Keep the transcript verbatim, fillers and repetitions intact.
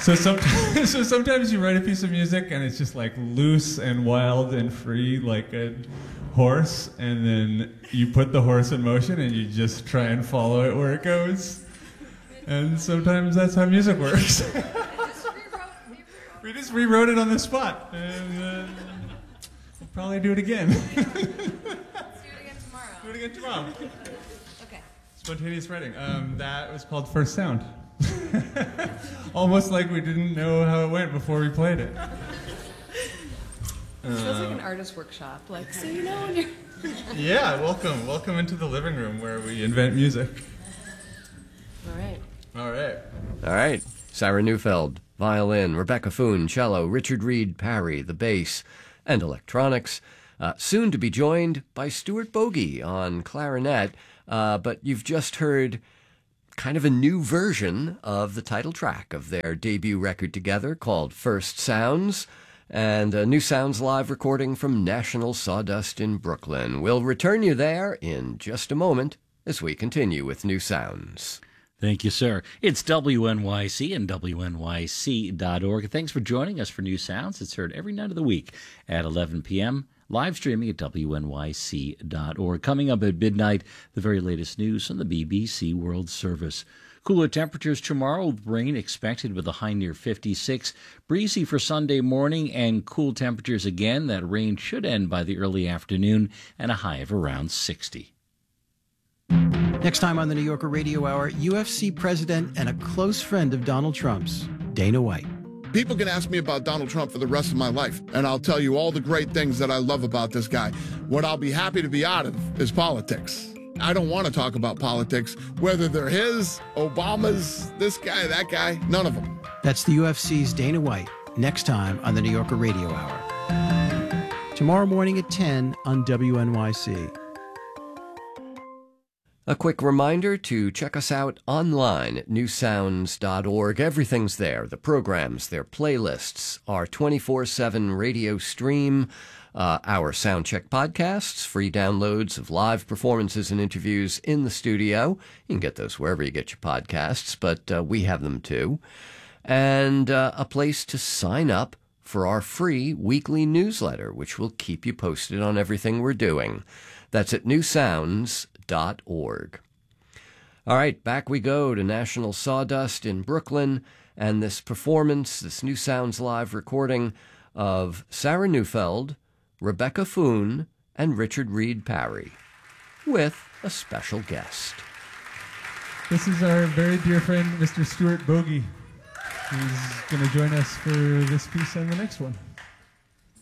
So sometimes, so sometimes you write a piece of music and it's just like loose and wild and free, like a horse, and then you put the horse in motion and you just try and follow it where it goes. And sometimes that's how music works. We just rewrote it on the spot, and uh, we'll probably do it again. Let's do it again tomorrow. Do it again tomorrow. Okay. Spontaneous writing. Um, that was called First Sound. Almost like we didn't know how it went before we played it. It feels like an artist workshop. Like, so you know when you're... Yeah, welcome. Welcome into the living room where we invent music. All right. All right. All right. Sarah Neufeld, violin. Rebecca Foon, cello. Richard Reed Parry, the bass and electronics. Uh, soon to be joined by Stuart Bogey on clarinet. Uh, but you've just heard kind of a new version of the title track of their debut record together called First Sounds, and a New Sounds live recording from National Sawdust in Brooklyn. We'll return you there in just a moment as we continue with New Sounds. Thank you, sir. It's W N Y C and W N Y C dot org. Thanks for joining us for New Sounds. It's heard every night of the week at eleven p.m., live streaming at W N Y C dot org. Coming up at midnight, the very latest news from the B B C World Service. Cooler temperatures tomorrow, with rain expected with a high near fifty-six. Breezy for Sunday morning and cool temperatures again. That rain should end by the early afternoon and a high of around sixty. Next time on the New Yorker Radio Hour, U F C president and a close friend of Donald Trump's, Dana White. People can ask me about Donald Trump for the rest of my life, and I'll tell you all the great things that I love about this guy. What I'll be happy to be out of is politics. I don't want to talk about politics, whether they're his, Obama's, this guy, that guy, none of them. That's the U F C's Dana White, next time on the New Yorker Radio Hour. Tomorrow morning at ten on W N Y C. A quick reminder to check us out online at new sounds dot org. Everything's there. The programs, their playlists, our twenty-four seven radio stream, uh, our Soundcheck podcasts, free downloads of live performances and interviews in the studio. You can get those wherever you get your podcasts, but uh, we have them too. And uh, a place to sign up for our free weekly newsletter, which will keep you posted on everything we're doing. That's at new sounds dot org. All right, back we go to National Sawdust in Brooklyn, and this performance, this New Sounds live recording of Sarah Neufeld, Rebecca Foon, and Richard Reed Parry, with a special guest. This is our very dear friend, Mister Stuart Bogey, who's going to join us for this piece and the next one.